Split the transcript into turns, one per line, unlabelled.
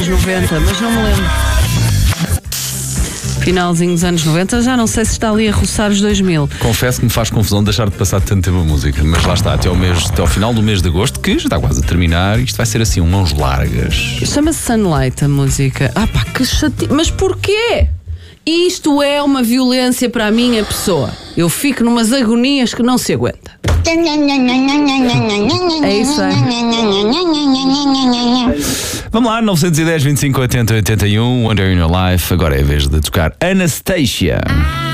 90, mas não me lembro. Finalzinho dos anos 90, já não sei se está ali a roçar os 2000.
Confesso que me faz confusão deixar de passar tanto tempo a música, mas lá está, até ao final do mês de agosto, que já está quase a terminar, isto vai ser assim, mãos largas.
Chama-se Sunlight a música. Ah pá, que chatinho. Mas porquê? Isto é uma violência para a minha pessoa. Eu fico numas agonias que não se aguenta. É isso, é?
Vamos lá, 910, 25, 80, 81, Wonder in Your Life. Agora é a vez de tocar Anastasia.